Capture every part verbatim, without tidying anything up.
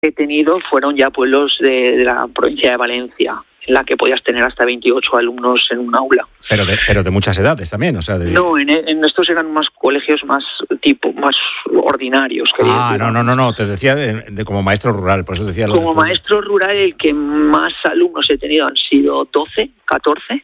que he tenido fueron ya pueblos de, de la provincia de Valencia, en la que podías tener hasta veintiocho alumnos en un aula. Pero de, pero de muchas edades también, o sea... De... No, en, en estos eran más colegios más tipo, más ordinarios. Ah, no, no, no, no, te decía de, de como maestro rural, por eso decía... Lo como maestro rural el que más alumnos he tenido han sido doce, catorce,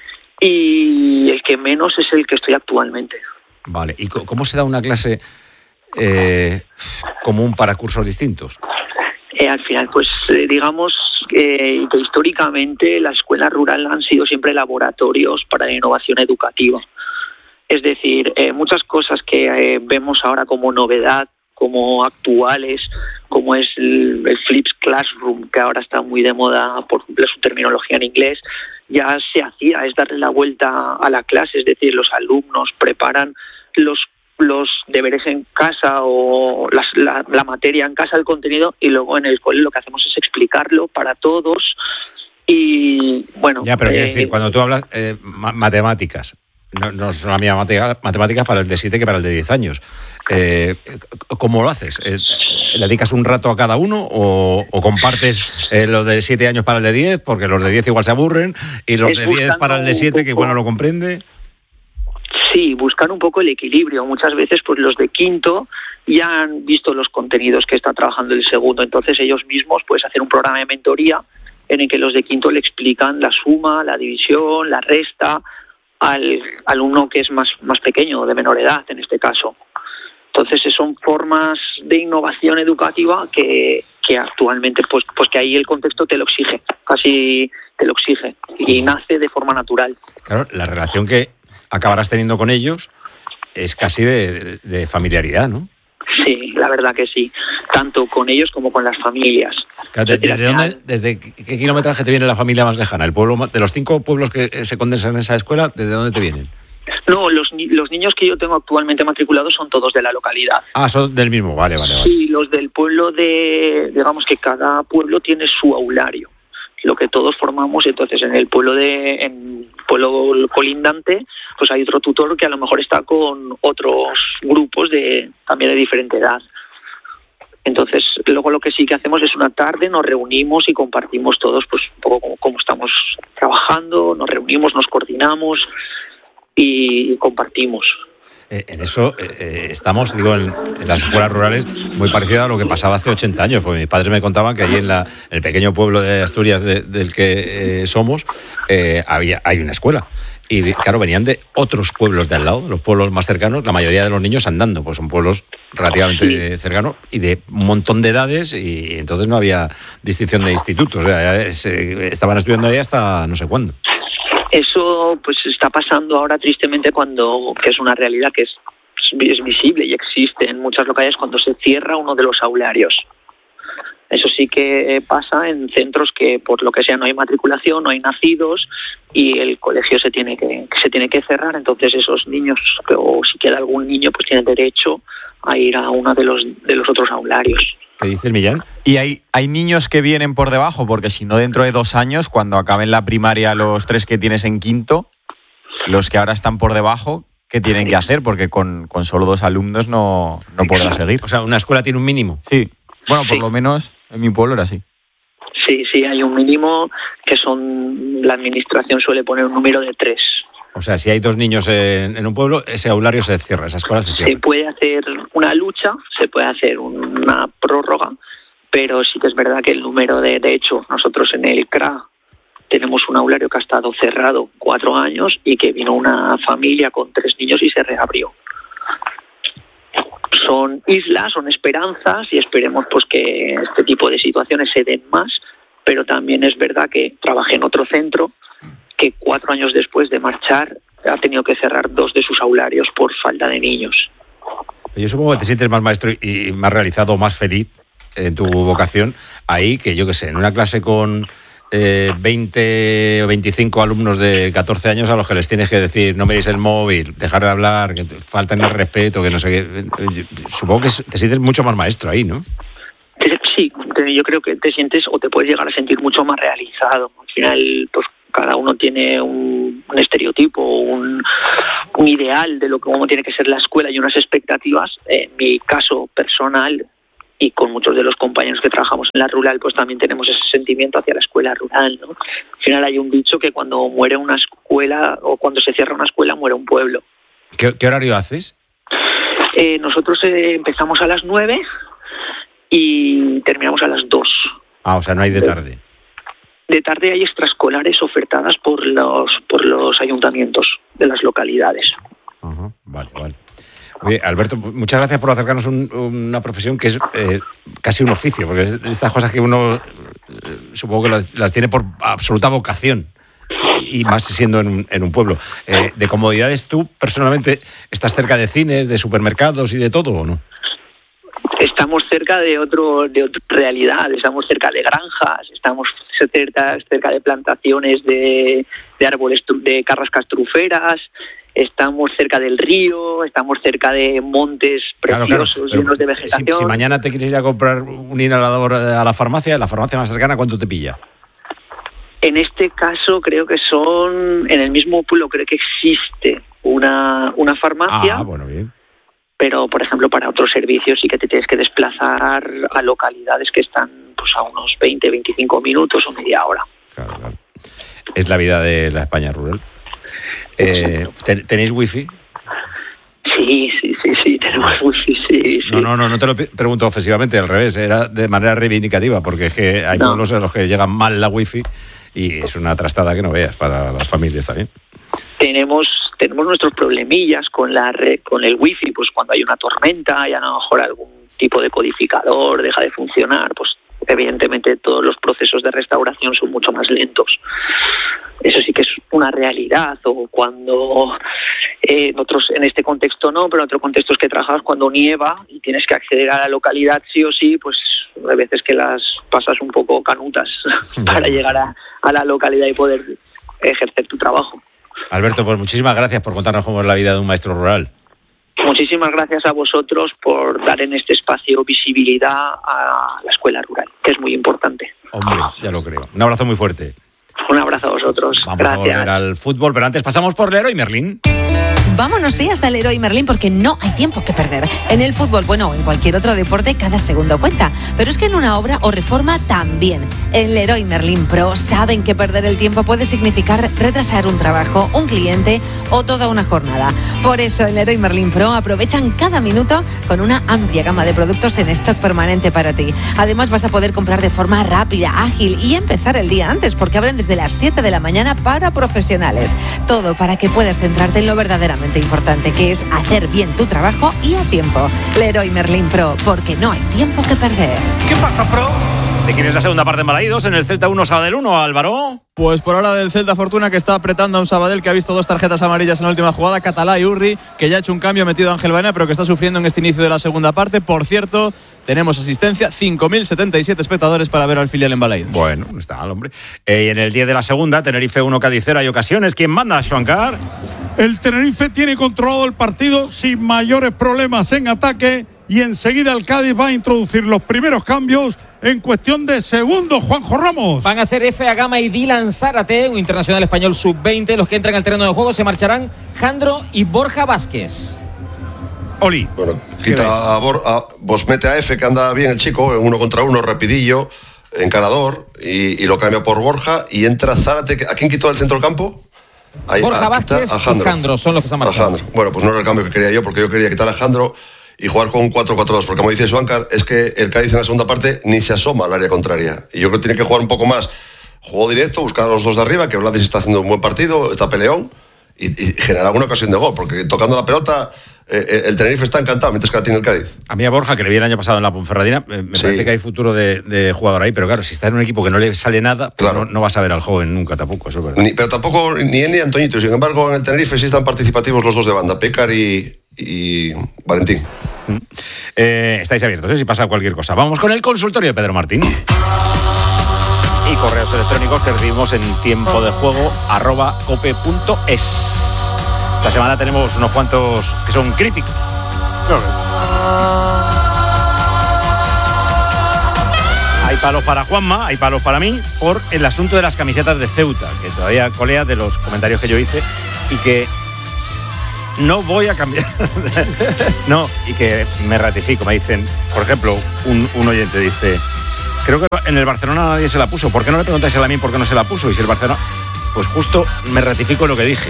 y el que menos es el que estoy actualmente. Vale, ¿y cómo se da una clase eh, común para cursos distintos? Eh, al final, pues eh, digamos eh, que históricamente la escuela rural han sido siempre laboratorios para la innovación educativa. Es decir, eh, muchas cosas que eh, vemos ahora como novedad, como actuales, como es el, el Flipped Classroom, que ahora está muy de moda por ejemplo su terminología en inglés, ya se hacía, es darle la vuelta a la clase, es decir, los alumnos preparan los los deberes en casa o las, la, la materia en casa, el contenido, y luego en el cole lo que hacemos es explicarlo para todos. Y bueno, ya, pero eh, quiero decir, cuando tú hablas eh, matemáticas, no, no son la misma matemáticas para el de siete que para el de diez años. Eh, ¿Cómo lo haces? Eh, ¿Le dedicas un rato a cada uno o, o compartes eh, los de siete años para el de diez, porque los de diez igual se aburren, y los de diez para el de siete, que bueno, lo comprende? Sí, buscar un poco el equilibrio. Muchas veces pues los de quinto ya han visto los contenidos que está trabajando el segundo, entonces ellos mismos pues hacer un programa de mentoría en el que los de quinto le explican la suma, la división, la resta al alumno que es más, más pequeño, de menor edad en este caso. Entonces son formas de innovación educativa que, que actualmente pues, pues que ahí el contexto te lo exige, casi te lo exige, y nace de forma natural. Claro, la relación que acabarás teniendo con ellos es casi de, de, de familiaridad, ¿no? Sí, la verdad que sí, tanto con ellos como con las familias. Claro, ¿desde, desde, dónde, ¿Desde qué kilometraje te viene la familia más lejana? El pueblo de los cinco pueblos que se condensan en esa escuela, ¿desde dónde te vienen? No, los, los niños que yo tengo actualmente matriculados son todos de la localidad. Ah, son del mismo, vale, vale, vale. Sí, los del pueblo de, digamos que cada pueblo tiene su aulario, lo que todos formamos. Entonces en el pueblo de en pueblo colindante pues hay otro tutor que a lo mejor está con otros grupos de también de diferente edad. Entonces luego lo que sí que hacemos es una tarde nos reunimos y compartimos todos pues un poco cómo, cómo estamos trabajando, nos reunimos, nos coordinamos y compartimos. Eh, en eso eh, estamos, digo, en, en las escuelas rurales muy parecido a lo que pasaba hace ochenta años, porque mis padres me contaban que allí en, la, en el pequeño pueblo de Asturias de, del que eh, somos eh, había hay una escuela. Y claro, venían de otros pueblos de al lado, los pueblos más cercanos, la mayoría de los niños andando, pues son pueblos relativamente sí. cercanos y de un montón de edades, y entonces no había distinción de institutos, o sea, se, estaban estudiando ahí hasta no sé cuándo. Eso pues está pasando ahora tristemente, cuando que es una realidad que es, es visible y existe en muchas localidades, cuando se cierra uno de los aularios. Eso sí que pasa en centros que por lo que sea no hay matriculación, no hay nacidos y el colegio se tiene que se tiene que cerrar. Entonces esos niños, o si queda algún niño, pues tienen derecho a ir a uno de los de los otros aularios. ¿Qué dices, Millán? Y hay, hay niños que vienen por debajo, porque si no, dentro de dos años, cuando acaben la primaria los tres que tienes en quinto, los que ahora están por debajo, ¿qué tienen que hacer? Porque con, con solo dos alumnos no, no podrá seguir. O sea, ¿una escuela tiene un mínimo? Sí. Bueno, por sí. lo menos en mi pueblo era así. Sí, sí, hay un mínimo que son... La administración suele poner un número de tres. O sea, si hay dos niños en, en un pueblo, ese aulario se cierra, esa escuela se cierra. Se puede hacer una lucha, se puede hacer una prórroga, pero sí que es verdad que el número de... De hecho, nosotros en el C R A tenemos un aulario que ha estado cerrado cuatro años y que vino una familia con tres niños y se reabrió. Son islas, son esperanzas y esperemos pues que este tipo de situaciones se den más, pero también es verdad que trabajé en otro centro que cuatro años después de marchar ha tenido que cerrar dos de sus aularios por falta de niños. Yo supongo que te sientes más maestro y más realizado, más feliz en tu vocación ahí que yo que sé, en una clase con eh, veinte o veinticinco alumnos de catorce años a los que les tienes que decir no miréis el móvil, dejar de hablar, que faltan el respeto, que no sé qué. Supongo que te sientes mucho más maestro ahí, ¿no? Sí, yo creo que te sientes o te puedes llegar a sentir mucho más realizado. Al final, pues cada uno tiene un, un estereotipo, un, un ideal de lo que cómo tiene que ser la escuela y unas expectativas. En mi caso personal, y con muchos de los compañeros que trabajamos en la rural, pues también tenemos ese sentimiento hacia la escuela rural, ¿no? Al final hay un dicho que cuando muere una escuela o cuando se cierra una escuela, muere un pueblo. ¿Qué, qué horario haces? Eh, nosotros eh, empezamos a las nueve y terminamos a las dos. Ah, o sea, no hay de tarde. De tarde hay extraescolares ofertadas por los por los ayuntamientos de las localidades. Ajá, vale, vale. Oye, Alberto, muchas gracias por acercarnos a un, una profesión que es eh, casi un oficio, porque es de estas cosas que uno eh, supongo que las, las tiene por absoluta vocación, y más siendo en un, en un pueblo. Eh, ¿De comodidades tú, personalmente, estás cerca de cines, de supermercados y de todo, o no? Estamos cerca de otro de otra realidad, estamos cerca de granjas, estamos cerca, cerca de plantaciones de, de árboles, de carrascas truferas, estamos cerca del río, estamos cerca de montes preciosos, claro, claro, llenos de vegetación. Si, si mañana te quieres ir a comprar un inhalador a la farmacia, la farmacia más cercana, ¿cuánto te pilla? En este caso creo que son, en el mismo pueblo creo que existe una, una farmacia. Ah, bueno, bien. Pero, por ejemplo, para otros servicios sí que te tienes que desplazar a localidades que están pues a unos veinte, veinticinco minutos o media hora. Claro, claro. Es la vida de la España rural. Eh, ¿Tenéis wifi? Sí, sí, sí, sí, tenemos wifi, sí, sí. No, no, no, no te lo pregunto ofensivamente, al revés, era de manera reivindicativa, porque es que hay no. pueblos en los que llega mal la wifi y es una trastada que no veas para las familias también. Tenemos tenemos nuestros problemillas con la red, con el wifi, pues cuando hay una tormenta y a lo mejor algún tipo de codificador deja de funcionar, pues evidentemente todos los procesos de restauración son mucho más lentos. Eso sí que es una realidad. O cuando eh, nosotros en este contexto no, pero en otro contexto es que trabajas cuando nieva y tienes que acceder a la localidad sí o sí, pues hay veces que las pasas un poco canutas para llegar a, a la localidad y poder ejercer tu trabajo. Alberto, pues muchísimas gracias por contarnos cómo es la vida de un maestro rural. Muchísimas gracias a vosotros por dar en este espacio visibilidad a la escuela rural, que es muy importante. Hombre, ya lo creo. Un abrazo muy fuerte. Un abrazo a vosotros. Vamos gracias. a volver al fútbol, pero antes pasamos por Leroy Merlin. Vámonos, sí, hasta el Leroy Merlin, porque no hay tiempo que perder. En el fútbol, bueno, o en cualquier otro deporte, cada segundo cuenta. Pero es que en una obra o reforma también. En Leroy Merlin Pro saben que perder el tiempo puede significar retrasar un trabajo, un cliente o toda una jornada. Por eso en Leroy Merlin Pro aprovechan cada minuto con una amplia gama de productos en stock permanente para ti. Además vas a poder comprar de forma rápida, ágil y empezar el día antes, porque abren desde las siete de la mañana para profesionales. Todo para que puedas centrarte en lo verdaderamente importante, que es hacer bien tu trabajo y a tiempo. Leroy Merlin Pro, porque no hay tiempo que perder. ¿Qué pasa, Pro? ¿De quién es la segunda parte en Balaídos? En el Celta uno, Sabadell uno, Álvaro. Pues por ahora del Celta Fortuna, que está apretando a un Sabadell que ha visto dos tarjetas amarillas en la última jugada, Catalá y Urri, que ya ha hecho un cambio, metido a Ángel Baena, pero que está sufriendo en este inicio de la segunda parte. Por cierto, tenemos asistencia, cinco mil setenta y siete espectadores para ver al filial en Balaídos. Bueno, no está mal, hombre. Eh, y en el diez de la segunda, Tenerife uno, Cádiz cero, hay ocasiones. ¿Quién manda, Xuancar? El Tenerife tiene controlado el partido sin mayores problemas en ataque y enseguida el Cádiz va a introducir los primeros cambios en cuestión de segundos. Juanjo Ramos. Van a ser Efe Agama y Dylan Zárate, un internacional español sub veinte. Los que entran al terreno de juego se marcharán Jandro y Borja Vázquez. Oli. Bueno, quita a, Bor, a pues mete a Efe, que anda bien el chico, en uno contra uno, rapidillo, encarador, y, y lo cambia por Borja y entra Zárate. ¿A quién quitó el centro del campo? Ahí, Borja a, Vázquez a Jandro. y Jandro son los que se han marchado. Bueno, pues no era el cambio que quería yo, porque yo quería quitar a Jandro y jugar con un cuatro cuatro dos, porque como dice Xuancar, es que el Cádiz en la segunda parte ni se asoma al área contraria, y yo creo que tiene que jugar un poco más, juego directo, buscar a los dos de arriba, que Vladis está haciendo un buen partido, está peleón, y, y generar alguna ocasión de gol, porque tocando la pelota eh, el Tenerife está encantado, mientras que la tiene el Cádiz. A mí a Borja, que le vi el año pasado en la Ponferradina, me sí. parece que hay futuro de, de jugador ahí, pero claro, si está en un equipo que no le sale nada, pues claro. no, no vas a ver al joven nunca tampoco, eso es verdad. Ni, pero tampoco ni él ni Antoñito, sin embargo en el Tenerife sí están participativos los dos de banda, Pécar y, y Valentín. Eh, estáis abiertos, ¿eh? Si pasa cualquier cosa. Vamos con el consultorio de Pedro Martín. Y correos electrónicos que recibimos en tiempo de juego arroba cope punto es. Esta semana tenemos unos cuantos que son críticos. Hay palos para Juanma, hay palos para mí, por el asunto de las camisetas de Ceuta, que todavía colea de los comentarios que yo hice y que no voy a cambiar. No, y que me ratifico, me dicen, por ejemplo, un, un oyente dice, creo que en el Barcelona nadie se la puso, ¿por qué no le preguntáis a mí por qué no se la puso? Y si el Barcelona, pues justo me ratifico lo que dije.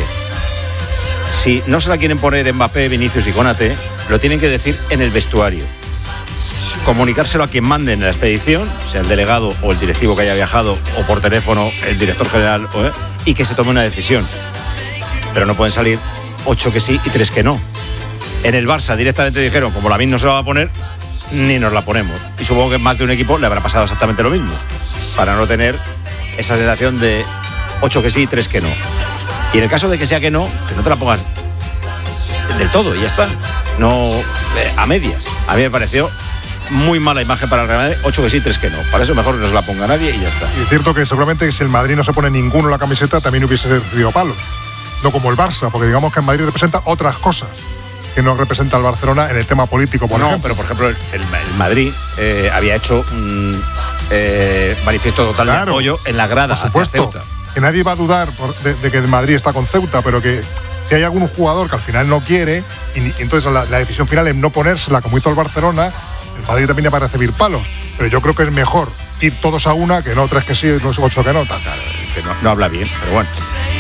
Si no se la quieren poner Mbappé, Vinicius y Konaté, lo tienen que decir en el vestuario. Comunicárselo a quien mande en la expedición, sea el delegado o el directivo que haya viajado, o por teléfono el director general, ¿eh? Y que se tome una decisión. Pero no pueden salir ocho que sí y tres que no. En el Barça directamente dijeron, como Lamine no se la va a poner, ni nos la ponemos. Y supongo que más de un equipo le habrá pasado exactamente lo mismo, para no tener esa sensación de ocho que sí y tres que no. Y en el caso de que sea que no, que no te la pongas del todo y ya está. No eh, a medias. A mí me pareció muy mala imagen para el Real Madrid, ocho que sí, tres que no. Para eso mejor no se la ponga nadie y ya está. Y es cierto que seguramente si el Madrid no se pone ninguno en la camiseta también hubiese recibido palos. No como el Barça, porque digamos que el Madrid representa otras cosas que no representa el Barcelona en el tema político, por no, ejemplo. Pero por ejemplo el, el, el Madrid eh, había hecho un eh, manifiesto total claro, de apoyo en la grada por supuesto, hacia Ceuta. Que nadie va a dudar por, de, de que el Madrid está con Ceuta, pero que si hay algún jugador que al final no quiere, y, y entonces la, la decisión final es no ponérsela como hizo el Barcelona, el Madrid también va a recibir palos. Pero yo creo que es mejor ir todos a una que no tres que sí, no ocho que no. Tal. Claro, que no, no habla bien, pero bueno.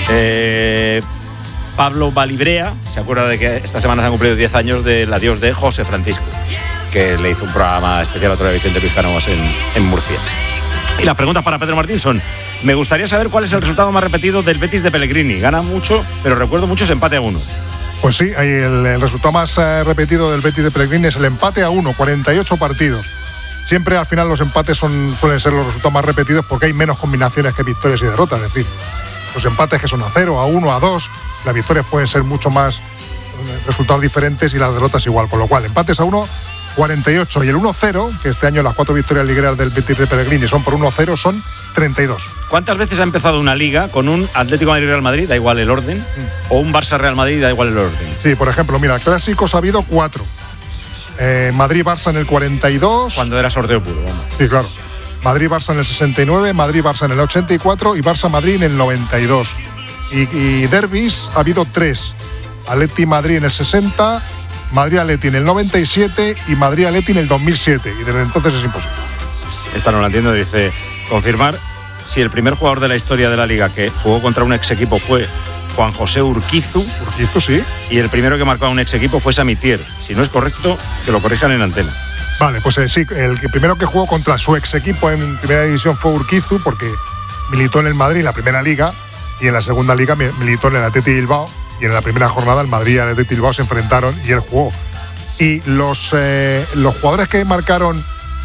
Eh, Pablo Balibrea se acuerda de que esta semana se han cumplido diez años del adiós de José Francisco, que le hizo un programa especial a otro de Vicente Luis Cánovas en, en Murcia. Y las preguntas para Pedro Martín son: me gustaría saber cuál es el resultado más repetido del Betis de Pellegrini. Gana mucho, pero recuerdo mucho ese empate a uno. Pues sí, el, el resultado más eh, repetido del Betis de Pellegrini es el empate a uno, cuarenta y ocho partidos. Siempre al final los empates son, suelen ser los resultados más repetidos porque hay menos combinaciones que victorias y derrotas. Es decir, los empates que son a cero, a uno, a dos, las victorias pueden ser mucho más eh, resultados diferentes y las derrotas igual. Con lo cual, empates a uno, cuarenta y ocho, y el uno cero, que este año las cuatro victorias ligueras del Betis de Pellegrini son por uno cero, son treinta y dos. ¿Cuántas veces ha empezado una liga con un Atlético de Madrid-Real Madrid, da igual el orden, mm. o un Barça-Real Madrid, da igual el orden? Sí, por ejemplo, mira, clásicos ha habido cuatro. Eh, Madrid-Barça en el cuarenta y dos. Cuando era sorteo puro, vamos. Sí, claro. Madrid-Barça en el sesenta y nueve, Madrid-Barça en el ochenta y cuatro y Barça-Madrid en el noventa y dos. Y, y derbis ha habido tres. Atleti-Madrid en el sesenta, Madrid-Atleti en el noventa y siete y Madrid-Atleti en el dos mil siete. Y desde entonces es imposible. Esta no la entiendo, dice, confirmar si el primer jugador de la historia de la Liga que jugó contra un ex equipo fue Juan José Urquizu. Urquizu, sí. Y el primero que marcó a un ex equipo fue Samitier. Si no es correcto, que lo corrijan en antena. Vale, pues eh, sí, el primero que jugó contra su ex equipo en primera división fue Urquizu, porque militó en el Madrid en la primera liga y en la segunda liga militó en el Athletic Bilbao, y en la primera jornada el Madrid y el Athletic Bilbao se enfrentaron y él jugó. Y los, eh, los jugadores que marcaron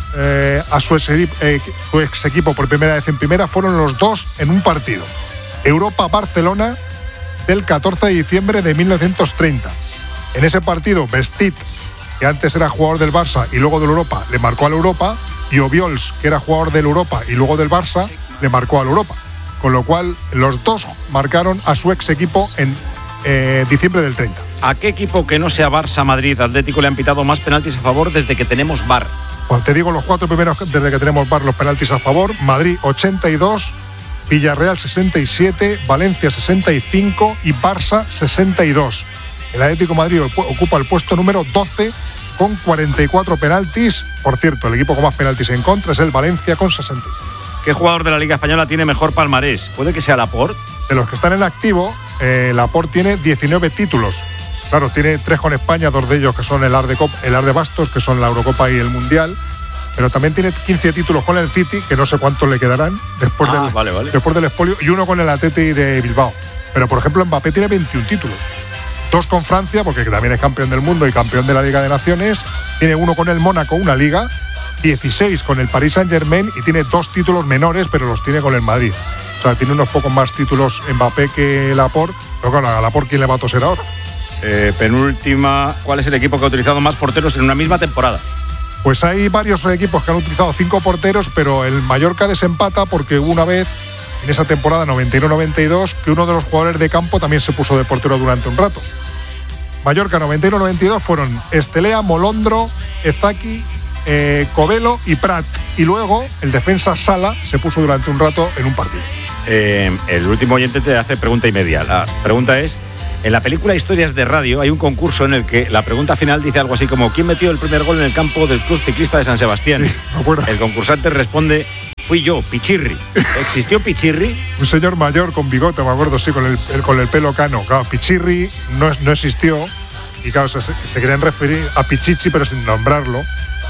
eh, a su ex, eh, su ex equipo por primera vez en primera fueron los dos en un partido. Europa-Barcelona del catorce de diciembre de mil novecientos treinta. En ese partido, Vestit, que antes era jugador del Barça y luego del Europa, le marcó al Europa, y Obiols, que era jugador del Europa y luego del Barça, le marcó al Europa. Con lo cual, los dos marcaron a su ex equipo en eh, diciembre del treinta. ¿A qué equipo que no sea Barça, Madrid, Atlético le han pitado más penaltis a favor desde que tenemos V A R? Pues te digo los cuatro primeros desde que tenemos V A R, los penaltis a favor. Madrid ochenta y dos, Villarreal sesenta y siete, Valencia sesenta y cinco y Barça sesenta y dos. El Atlético de Madrid ocupa el puesto número doce con cuarenta y cuatro penaltis. Por cierto, el equipo con más penaltis en contra es el Valencia con sesenta y seis. ¿Qué jugador de la Liga Española tiene mejor palmarés? ¿Puede que sea Laporte? De los que están en activo, eh, Laporte tiene diecinueve títulos. Claro, tiene tres con España, dos de ellos que son el Ar de, Cop, el Ar de Bastos, que son la Eurocopa y el Mundial. Pero también tiene quince títulos con el City, que no sé cuántos le quedarán después, ah, del, vale, vale. después del expolio, y uno con el Athletic de Bilbao. Pero, por ejemplo, Mbappé tiene veintiún títulos. Dos con Francia, porque también es campeón del mundo y campeón de la Liga de Naciones. Tiene uno con el Mónaco, una liga. dieciséis con el Paris Saint-Germain y tiene dos títulos menores, pero los tiene con el Madrid. O sea, tiene unos pocos más títulos Mbappé que Laporte. Pero claro, a Laporte, ¿quién le va a toser ahora? Eh, penúltima, ¿cuál es el equipo que ha utilizado más porteros en una misma temporada? Pues hay varios equipos que han utilizado cinco porteros, pero el Mallorca desempata porque hubo una vez en esa temporada noventa y uno noventa y dos que uno de los jugadores de campo también se puso de portero durante un rato. Mallorca noventa y uno noventa y dos fueron Estelea, Molondro, Ezaki, eh, Covelo y Prat. Y luego el defensa Sala se puso durante un rato en un partido. Eh, el último oyente te hace pregunta y media. La pregunta es: En la película Historias de Radio hay un concurso en el que la pregunta final dice algo así como ¿quién metió el primer gol en el campo del Club Ciclista de San Sebastián? Sí, me acuerdo. El concursante responde, fui yo, Pichirri. ¿Existió Pichirri? Un señor mayor con bigote, me acuerdo, sí, con el, el- con el pelo cano. Claro, Pichirri no, no existió y claro, se, se querían referir a Pichichi pero sin nombrarlo.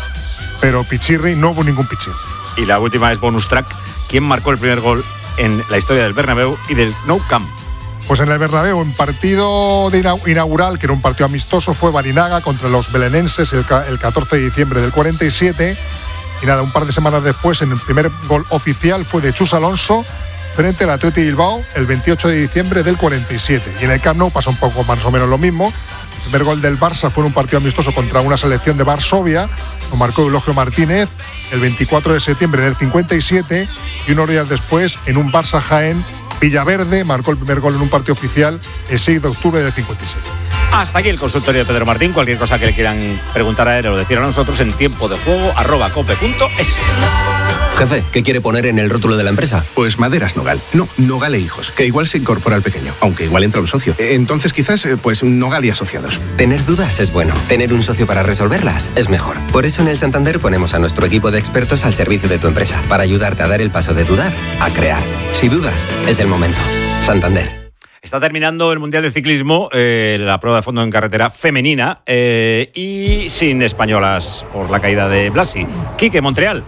Pero Pichirri, no hubo ningún Pichirri. Y la última es bonus track. ¿Quién marcó el primer gol en la historia del Bernabéu y del Nou Camp? Pues en el Bernabéu, en partido de ina- inaugural, que era un partido amistoso, fue Barinaga contra los belenenses el, ca- el catorce de diciembre del cuarenta y siete. Y nada, un par de semanas después, en el primer gol oficial fue de Chus Alonso frente al Athletic Bilbao el veintiocho de diciembre del cuarenta y siete. Y en el Camp Nou pasó un poco más o menos lo mismo. El primer gol del Barça fue en un partido amistoso contra una selección de Varsovia. Lo marcó Eulogio Martínez el veinticuatro de septiembre del cincuenta y siete. Y unos días después, en un Barça Jaén, Villaverde marcó el primer gol en un partido oficial el seis de octubre del cincuenta y siete. Hasta aquí el consultorio de Pedro Martín. Cualquier cosa que le quieran preguntar a él o decir a nosotros en tiempo de juego arroba cope punto es. Jefe, ¿qué quiere poner en el rótulo de la empresa? Pues Maderas Nogal. No, Nogal e Hijos, que igual se incorpora al pequeño, aunque igual entra un socio. Entonces quizás, eh, pues Nogal y Asociados. Tener dudas es bueno. Tener un socio para resolverlas es mejor. Por eso en el Santander ponemos a nuestro equipo de expertos al servicio de tu empresa, para ayudarte a dar el paso de dudar a crear. Si dudas, es el momento. Santander. Está terminando el Mundial de Ciclismo, eh, la prueba de fondo en carretera femenina eh, y sin españolas por la caída de Blasi. Quique, Montreal.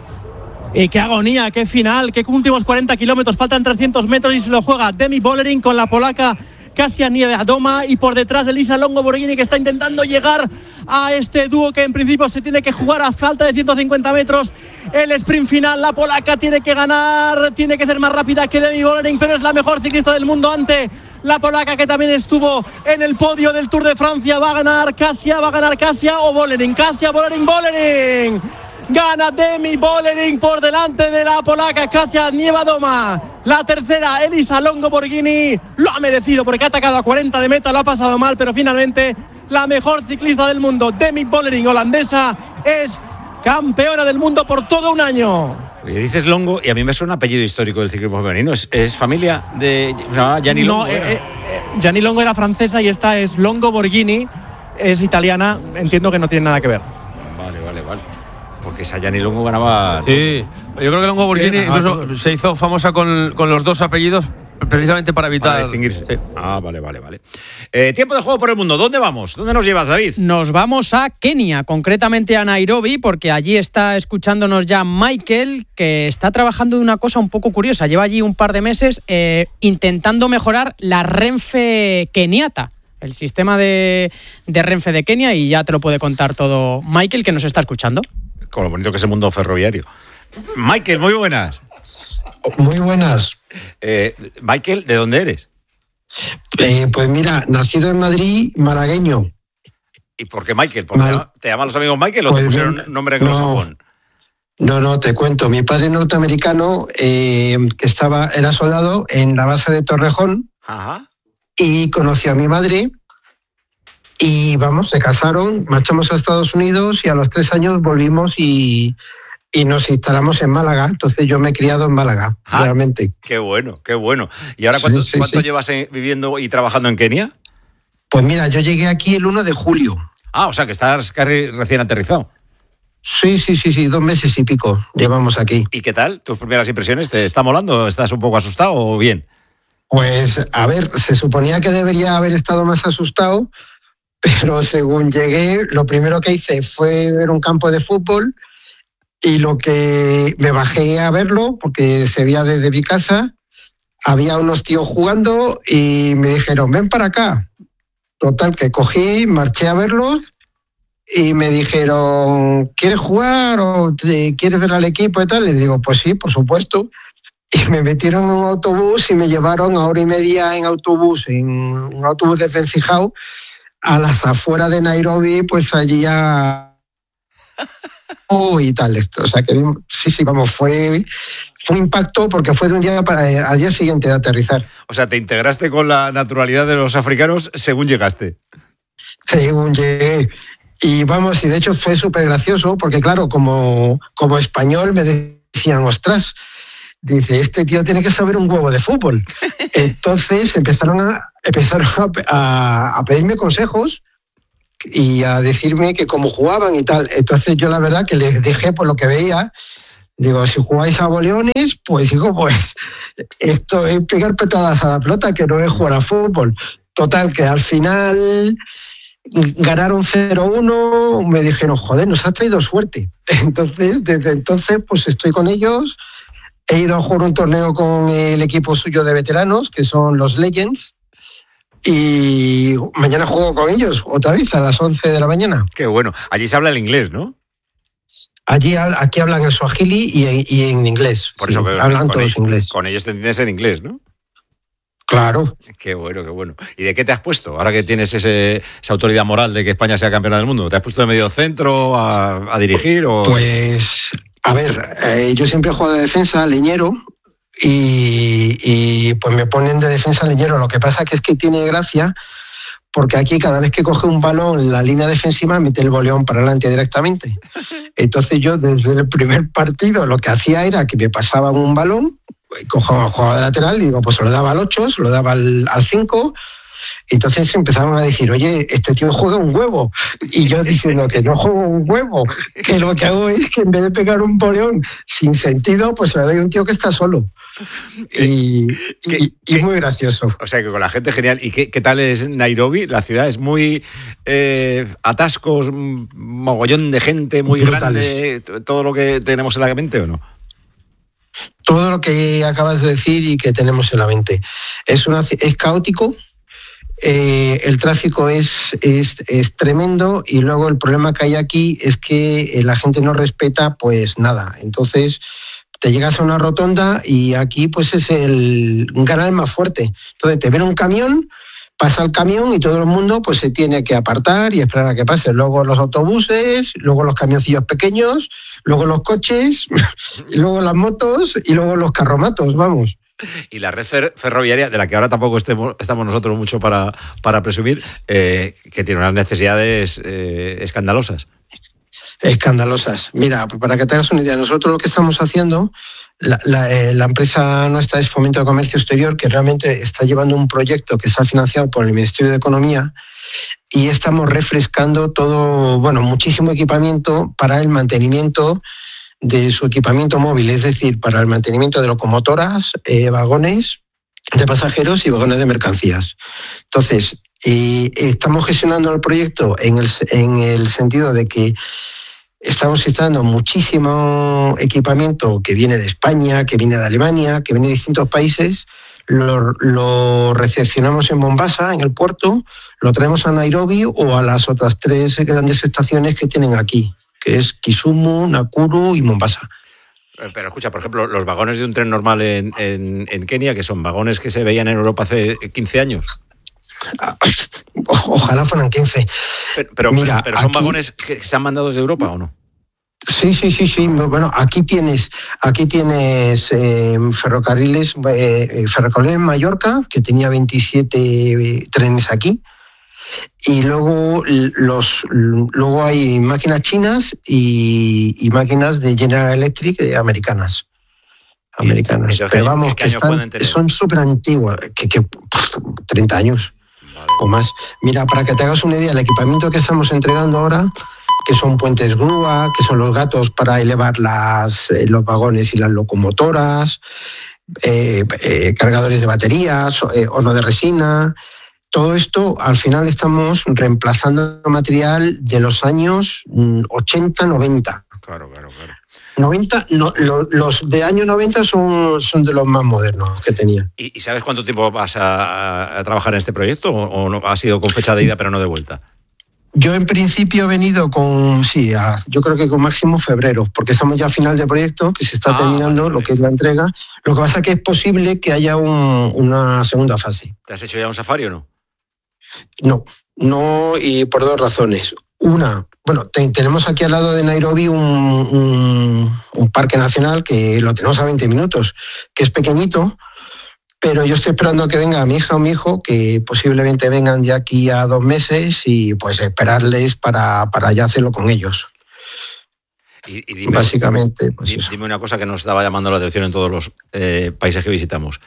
Y qué agonía, qué final, qué últimos cuarenta kilómetros, faltan trescientos metros y se lo juega Demi Vollering con la polaca Kasia Niewiadoma y por detrás Elisa Longo Borghini, que está intentando llegar a este dúo que en principio se tiene que jugar a falta de ciento cincuenta metros. El sprint final, la polaca tiene que ganar, tiene que ser más rápida que Demi Vollering, pero es la mejor ciclista del mundo ante la polaca, que también estuvo en el podio del Tour de Francia. Va a ganar Kasia, va a ganar Kasia o Vollering, Kasia, Vollering, Vollering. Gana Demi Vollering por delante de la polaca Kasia Niewiadoma. La tercera, Elisa Longo Borghini, lo ha merecido porque ha atacado a cuarenta de meta, lo ha pasado mal, pero finalmente la mejor ciclista del mundo, Demi Vollering, holandesa, es campeona del mundo por todo un año. Oye, dices Longo y a mí me suena un apellido histórico del ciclismo femenino. ¿Es, es familia de se llama Gianni Longo? No, eh, eh, Gianni Longo era francesa y esta es Longo Borghini, es italiana, entiendo que no tiene nada que ver. Vale, vale, vale. Porque esa Gianni Longo ganaba... Sí, yo creo que Longo Borghini Sí, incluso ah, se hizo famosa con, con los dos apellidos precisamente para evitar... Para distinguirse. Sí. Ah, vale, vale, vale. Eh, tiempo de juego por el mundo. ¿Dónde vamos? ¿Dónde nos llevas, David? Nos vamos a Kenia, concretamente a Nairobi, porque allí está escuchándonos ya Michael, que está trabajando en una cosa un poco curiosa. Lleva allí un par de meses eh, intentando mejorar la Renfe keniata, el sistema de, de Renfe de Kenia, y ya te lo puede contar todo Michael, que nos está escuchando. Con lo bonito que es el mundo ferroviario. Michael, muy buenas. Muy buenas. Eh, Michael, ¿de dónde eres? Eh, pues mira, nacido en Madrid, malagueño. ¿Y por qué Michael? ¿Por qué Mal. te llaman los amigos Michael o Pues te pusieron bien, nombre anglosajón? No, no, te cuento. Mi padre norteamericano, eh, que estaba, era soldado en la base de Torrejón. Ajá. Y conoció a mi madre. Y vamos, se casaron, marchamos a Estados Unidos y a los tres años volvimos y, y nos instalamos en Málaga. Entonces yo me he criado en Málaga, Ah, realmente. Qué bueno, qué bueno. ¿Y ahora Sí, cuánto, sí, cuánto sí. llevas eh, viviendo y trabajando en Kenia? Pues mira, yo llegué aquí el uno de julio. Ah, o sea que estás casi recién aterrizado. Sí, sí, sí, sí, dos meses y pico llevamos aquí. ¿Y qué tal? ¿Tus primeras impresiones? ¿Te está molando? ¿Estás un poco asustado o bien? Pues, a ver, se suponía que debería haber estado más asustado, pero según llegué, lo primero que hice fue ver un campo de fútbol y lo que me bajé a verlo, porque se veía desde mi casa, había unos tíos jugando y me dijeron, ven para acá. Total, que cogí, marché a verlos y me dijeron, ¿quieres jugar o te, quieres ver al equipo y tal? Les digo, pues sí, por supuesto. Y me metieron en un autobús y me llevaron a hora y media en autobús, en un autobús de Vencijao, a las afueras de Nairobi, pues allí a... Oh, y tal, esto. O sea que sí, sí, vamos, fue, fue un impacto porque fue de un día para al día siguiente de aterrizar. O sea, te integraste con la naturalidad de los africanos según llegaste. Según llegué. Y vamos, y de hecho fue súper gracioso porque, claro, como, como español me decían, ostras, dice, este tío tiene que saber un huevo de fútbol. Entonces empezaron a, empezaron a, a, a pedirme consejos y a decirme que cómo jugaban y tal. Entonces yo la verdad que les dije por lo que veía, digo, si jugáis a boleones, pues digo, pues esto es pegar patadas a la pelota, que no es jugar a fútbol. Total, que al final ganaron cero uno, me dijeron, joder, nos has traído suerte. Entonces, desde entonces, pues estoy con ellos. He ido a jugar un torneo con el equipo suyo de veteranos, que son los Legends, y mañana juego con ellos, otra vez, a las once de la mañana. Qué bueno. Allí se habla el inglés, ¿no? Allí, aquí hablan en suajili y en, y en inglés. Por eso sí, que hablan con todos ellos, inglés. Con ellos te entiendes en inglés, ¿no? Claro. Qué bueno, qué bueno. ¿Y de qué te has puesto? Ahora que tienes ese, esa autoridad moral de que España sea campeona del mundo, ¿te has puesto de medio centro a, a dirigir? O... Pues, a ver, eh, yo siempre he jugado de defensa, leñero, y, y pues me ponen de defensa leñero. Lo que pasa que es que tiene gracia, porque aquí cada vez que coge un balón la línea defensiva mete el boleón para adelante directamente. Entonces yo desde el primer partido lo que hacía era que me pasaban un balón, cogía jugaba de lateral y digo, pues se lo daba al ocho, se lo daba al cinco. Entonces empezaron a decir, oye, este tío juega un huevo. Y yo diciendo que no juego un huevo, que lo que hago es que en vez de pegar un boleón sin sentido, pues se le doy a un tío que está solo. Y, y, y muy gracioso. O sea que con la gente genial. ¿Y qué, qué tal es Nairobi? La ciudad es muy eh, atascos, mogollón de gente, muy brutales. Grande, todo lo que tenemos en la mente, ¿o no? Todo lo que acabas de decir y que tenemos en la mente. Es, una, es caótico. Eh, el tráfico es, es, es tremendo y luego el problema que hay aquí es que la gente no respeta pues nada. Entonces te llegas a una rotonda y aquí pues es el un canal más fuerte. Entonces te ven un camión, pasa el camión y todo el mundo pues se tiene que apartar y esperar a que pase. Luego los autobuses, luego los camioncillos pequeños, luego los coches, y luego las motos y luego los carromatos, vamos. Y la red ferroviaria, de la que ahora tampoco estemos, estamos nosotros mucho para, para presumir, eh, que tiene unas necesidades eh, escandalosas. Escandalosas. Mira, para que te hagas una idea, nosotros lo que estamos haciendo, la, la, eh, la empresa nuestra es Fomento de Comercio Exterior, que realmente está llevando un proyecto que está financiado por el Ministerio de Economía y estamos refrescando todo, bueno, muchísimo equipamiento para el mantenimiento de su equipamiento móvil, es decir, para el mantenimiento de locomotoras, eh, vagones de pasajeros y vagones de mercancías. Entonces, eh, estamos gestionando el proyecto en el, en el sentido de que estamos instalando muchísimo equipamiento que viene de España, que viene de Alemania, que viene de distintos países, lo, lo recepcionamos en Mombasa, en el puerto, lo traemos a Nairobi o a las otras tres grandes estaciones que tienen aquí, que es Kisumu, Nakuru y Mombasa. Pero escucha, por ejemplo, los vagones de un tren normal en, en, en Kenia, que son vagones que se veían en Europa hace quince años. Ojalá fueran quince. Pero, pero, Mira, pero son aquí, vagones que se han mandado desde Europa, ¿o no? Sí, sí, sí, sí. Bueno, aquí tienes, aquí tienes eh, ferrocarriles, eh, ferrocarril en Mallorca, que tenía veintisiete trenes aquí. Y luego los luego hay máquinas chinas y, y máquinas de General Electric eh, americanas. Americanas. ¿Qué, Pero vamos, ¿qué que están, son súper antiguas, que, que treinta años vale. o más. Mira, para que te hagas una idea, el equipamiento que estamos entregando ahora, que son puentes grúa, que son los gatos para elevar las, eh, los vagones y las locomotoras, eh, eh, cargadores de baterías, eh, horno de resina. Todo esto, al final, estamos reemplazando material de los años ochenta, noventa. Claro, claro, claro. noventa, no, lo, los de año noventa son, son de los más modernos que tenía. ¿Y, y sabes cuánto tiempo vas a, a trabajar en este proyecto o, o no, ha sido con fecha de ida pero no de vuelta? Yo en principio he venido con, sí, a, yo creo que con máximo febrero, porque estamos ya a final de proyecto, que se está ah, terminando vale, lo que es la entrega. Lo que pasa es que es posible que haya un, una segunda fase. ¿Te has hecho ya un safari o no? No, no, y por dos razones. Una, bueno, te, tenemos aquí al lado de Nairobi un, un, un parque nacional que lo tenemos a veinte minutos, que es pequeñito, pero yo estoy esperando que venga mi hija o mi hijo, que posiblemente vengan de aquí a dos meses y pues esperarles para, para ya hacerlo con ellos. Y, y dime, Básicamente, pues dime, dime una cosa que nos estaba llamando la atención en todos los eh, países que visitamos.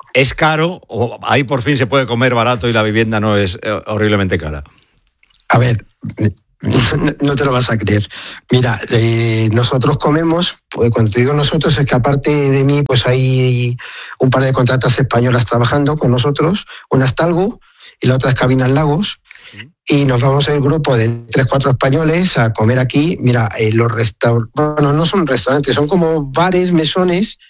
¿Es caro o ahí por fin se puede comer barato y la vivienda no es eh, horriblemente cara? A ver, no, no te lo vas a creer. Mira, eh, nosotros comemos, pues cuando te digo nosotros es que aparte de mí, pues hay un par de contratas españolas trabajando con nosotros, una es Talgo y la otra es Cabinas Lagos, y nos vamos el grupo de tres, cuatro españoles a comer aquí. Mira, eh, los restaurantes, bueno, no son restaurantes, son como bares, mesones,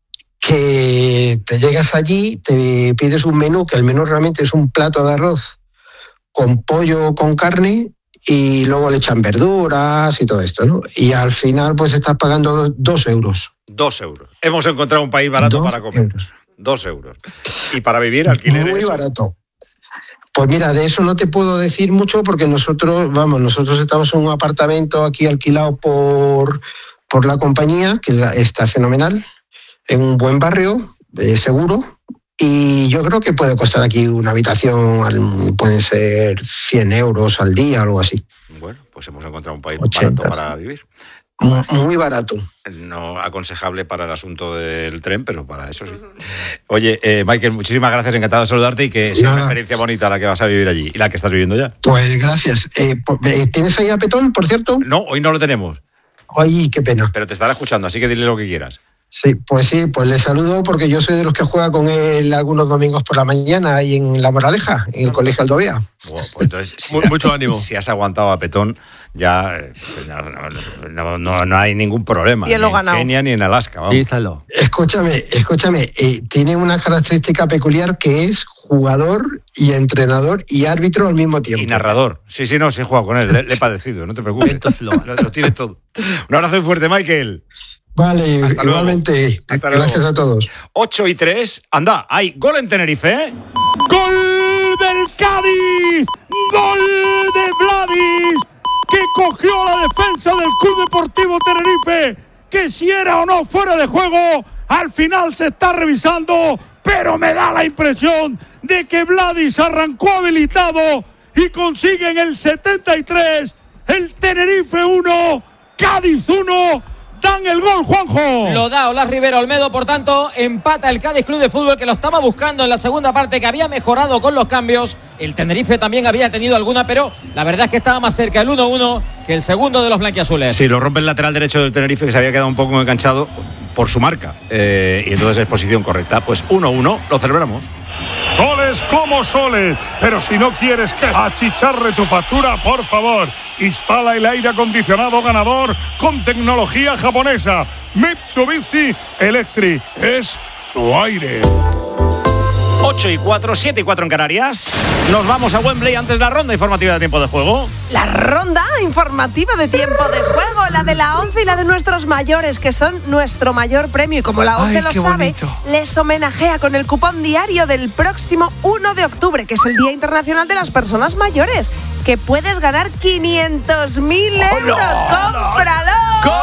que te llegas allí, te pides un menú, que el menú realmente es un plato de arroz con pollo, con carne, y luego le echan verduras y todo esto, ¿no? Y al final pues estás pagando do, dos euros. Dos euros. Hemos encontrado un país barato dos para comer. Euros. Dos euros. Y para vivir, alquiler. Muy eso. barato. Pues mira, de eso no te puedo decir mucho porque nosotros, vamos, nosotros estamos en un apartamento aquí alquilado por, por la compañía, que está fenomenal, en un buen barrio, eh, seguro. Y yo creo que puede costar aquí una habitación, pueden ser cien euros al día o algo así. Bueno, pues hemos encontrado un país ochenta barato para vivir. Muy barato. No aconsejable para el asunto del tren, pero para eso sí. Oye, eh, Michael, muchísimas gracias, encantado de saludarte y que sea Nada. una experiencia bonita la que vas a vivir allí y la que estás viviendo ya. Pues gracias. Eh, ¿Tienes ahí a Petón, por cierto? No, hoy no lo tenemos. Ay, qué pena. Pero te estará escuchando, así que dile lo que quieras. Sí, pues sí, pues le saludo porque yo soy de los que juega con él algunos domingos por la mañana ahí en La Moraleja, en el Colegio Aldovía. Bueno, pues entonces, si mucho ánimo. Si has aguantado a Petón, ya eh, no, no, no hay ningún problema. Y él lo ni en ganado. Kenia ni en Alaska. Vamos. Díselo. Escúchame, escúchame, eh, tiene una característica peculiar que es jugador y entrenador y árbitro al mismo tiempo. Y narrador. Sí, sí, no, sí he jugado con él, le, le he padecido, no te preocupes. Entonces lo- lo, lo tiene todo. Un abrazo muy fuerte, Michael. Vale, Hasta igualmente. Hasta Gracias luego. a todos. ocho y tres, anda, hay gol en Tenerife. ¡Gol del Cádiz! ¡Gol de Vladis! Que cogió la defensa del Club Deportivo Tenerife. Que si era o no fuera de juego, al final se está revisando. Pero me da la impresión de que Vladis arrancó habilitado y consigue en el setenta y tres el Tenerife uno, Cádiz uno. Dan el gol, Juanjo. Lo da Olas Rivero Olmedo, por tanto, empata el Cádiz Club de Fútbol, que lo estaba buscando en la segunda parte, que había mejorado con los cambios. El Tenerife también había tenido alguna, pero la verdad es que estaba más cerca el uno uno que el segundo de los blanquiazules. Sí, lo rompe el lateral derecho del Tenerife, que se había quedado un poco enganchado por su marca. Eh, y entonces es posición correcta. Pues uno uno, lo celebramos. Goles como soles, pero si no quieres que achicharre tu factura, por favor, instala el aire acondicionado ganador con tecnología japonesa. Mitsubishi Electric es tu aire. ocho y cuatro, siete y cuatro en Canarias. Nos vamos a Wembley antes de la ronda informativa de tiempo de juego. La ronda informativa de tiempo de juego, la de la ONCE y la de nuestros mayores, que son nuestro mayor premio. Y como la ONCE Ay, lo qué sabe, bonito. les homenajea con el cupón diario del próximo uno de octubre, que es el Día Internacional de las Personas Mayores, que puedes ganar quinientos mil euros. ¡Cómpralo!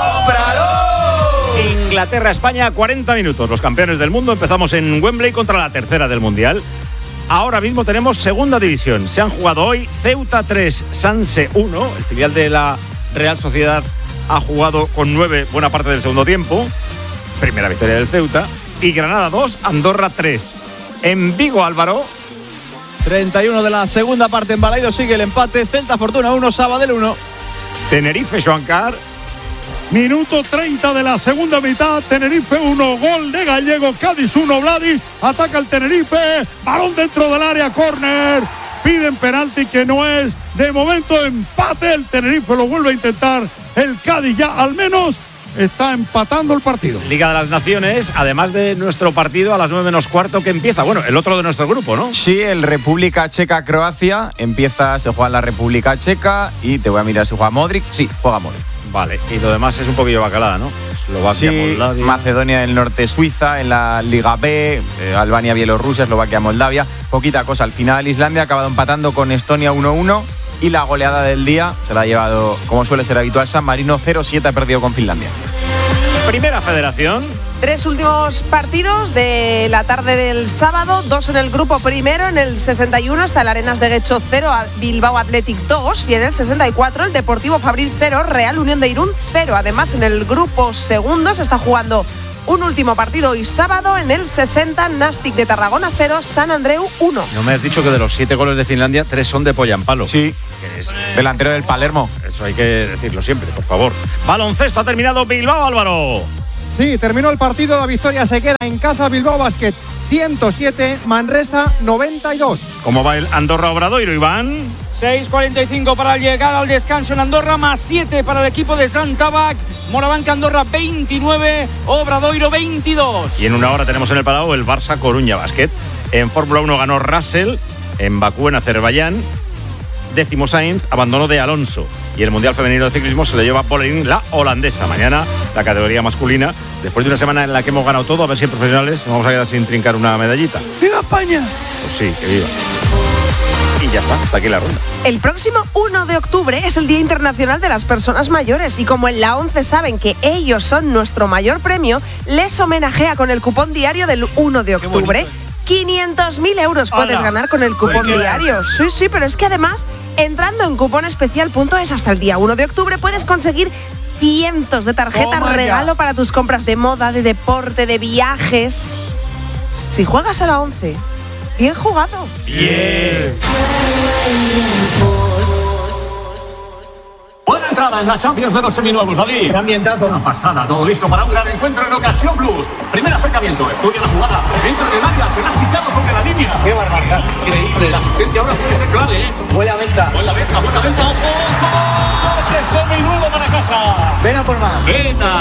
¡Cómpralo! Inglaterra-España, cuarenta minutos. Los campeones del mundo. Empezamos en Wembley contra la tercera del Mundial. Ahora mismo tenemos segunda división. Se han jugado hoy Ceuta tres, Sanse uno. El filial de la Real Sociedad ha jugado con nueve buena parte del segundo tiempo. Primera victoria del Ceuta. Y Granada dos, Andorra tres. En Vigo, Álvaro. treinta y uno de la segunda parte en Balaido, sigue el empate. Celta Fortuna uno, Sabadell uno. Tenerife, Joancar. Minuto treinta de la segunda mitad, Tenerife uno, gol de Gallego, Cádiz uno, Vladis, ataca el Tenerife, balón dentro del área, córner, piden penalti que no es, de momento empate, el Tenerife lo vuelve a intentar, el Cádiz ya al menos está empatando el partido. Liga de las Naciones, además de nuestro partido a las nueve menos cuarto que empieza, bueno, el otro de nuestro grupo, ¿no? Sí, el República Checa-Croacia, empieza, se juega en la República Checa y te voy a mirar si juega Modric, sí, juega Modric. Vale, y lo demás es un poquillo bacalada, ¿no? Eslovaquia, Sí, Moldavia. Macedonia del Norte, Suiza, en la Liga B, eh, Albania, Bielorrusia, Eslovaquia, Moldavia. Poquita cosa, al final Islandia ha acabado empatando con Estonia uno uno y la goleada del día se la ha llevado, como suele ser habitual, San Marino cero siete, ha perdido con Finlandia. Primera Federación. Tres últimos partidos de la tarde del sábado, dos en el grupo primero, en el sesenta y uno está el Arenas de Guecho cero, Bilbao Athletic dos, y en el sesenta y cuatro el Deportivo Fabril cero, Real Unión de Irún cero. Además, en el grupo segundo se está jugando Un último partido hoy sábado en el sesenta, Nàstic de Tarragona cero, Sant Andreu uno. No me has dicho que de los siete goles de Finlandia, tres son de Poyampalo. Sí, que es delantero del Palermo. Eso hay que decirlo siempre, por favor. Baloncesto ha terminado Bilbao, Álvaro. Sí, terminó el partido, la victoria se queda en casa. Bilbao Basket ciento siete, Manresa noventa y dos. ¿Cómo va el Andorra Obradoiro, Iván? seis cuarenta y cinco para llegar al descanso en Andorra, más siete para el equipo de Sant Tabac. Morabanca Andorra veintinueve, Obradoiro veintidós. Y en una hora tenemos en el Palau el Barça Coruña Basket. En Fórmula uno ganó Russell, en Bakú, en Azerbaiyán. Décimo Sainz, abandono de Alonso. Y el Mundial Femenino de Ciclismo se le lleva Bolerín, la holandesa. Mañana la categoría masculina. Después de una semana en la que hemos ganado todo, a ver si en profesionales nos vamos a quedar sin trincar una medallita. ¡Viva España! Pues sí, que viva. Y ya está, hasta aquí la ronda. El próximo uno de octubre es el Día Internacional de las Personas Mayores y como en la ONCE saben que ellos son nuestro mayor premio, les homenajea con el cupón diario del uno de octubre. quinientos mil euros puedes Hola. ganar con el cupón diario. Sí, sí, pero es que además, entrando en cuponespecial punto es hasta el día uno de octubre, puedes conseguir cientos de tarjetas Toma ya. regalo para tus compras de moda, de deporte, de viajes. Si juegas a la ONCE, bien jugado. Bien. Buena entrada en la Champions de los seminuevos, David. Qué ambientazo. Una pasada, todo listo para un gran encuentro en Ocasión Plus. Primer acercamiento, estudia la jugada. Entra en el área, será quitado sobre la línea. Qué barbaridad. Increíble, la asistencia ahora puede ser clave, ¿eh? Buena venta. Buena venta, buena venta, ojo. ¡Coche seminuevo para casa! Ven a por más. Venta.